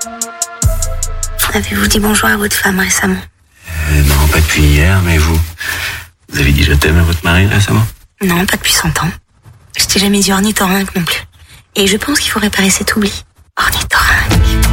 Avez-vous dit bonjour à votre femme récemment? Non, pas depuis hier, mais vous avez dit je t'aime à votre mari récemment? Non, pas depuis 100 ans. Je t'ai jamais dit ornithorynque non plus. Et je pense qu'il faut réparer cet oubli. Ornithorynque.